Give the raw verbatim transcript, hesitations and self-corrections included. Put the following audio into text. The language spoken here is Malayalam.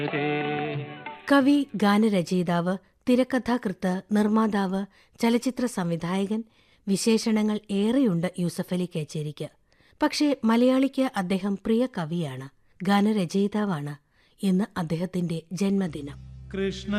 കവി, ഗാനരചയിതാവ്, തിരക്കഥാകൃത്ത്, നിർമ്മാതാവ്, ചലച്ചിത്ര സംവിധായകൻ, വിശേഷണങ്ങൾ ഏറെയുണ്ട് യൂസഫലി കേച്ചേരിക്ക്. പക്ഷേ മലയാളിക്ക് അദ്ദേഹം പ്രിയ കവിയാണ്, ഗാനരചയിതാവാണ്. ഇന്ന് അദ്ദേഹത്തിന്റെ ജന്മദിനം. കൃഷ്ണ